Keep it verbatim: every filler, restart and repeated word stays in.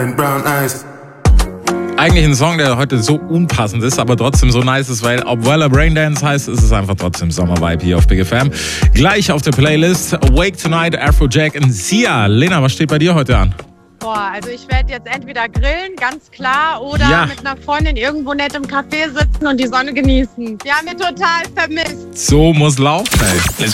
Brown eyes. Eigentlich ein Song, der heute so unpassend ist, aber trotzdem so nice ist, weil obwohl er Braindance heißt, ist es einfach trotzdem Sommer-Vibe hier auf Big F M. Gleich auf der Playlist Awake Tonight, Afrojack und Sia. Lena, was steht bei dir heute an? Boah, also ich werde jetzt entweder grillen, ganz klar, oder Ja. mit einer Freundin irgendwo nett im Café sitzen und die Sonne genießen. Die haben wir total vermisst. So muss laufen, ey.